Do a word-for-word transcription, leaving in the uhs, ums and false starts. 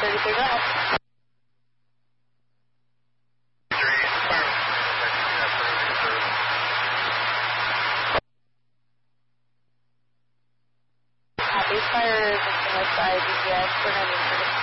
thirty-three, go ahead. Uh, base fire is on the west side, D P S, we're going to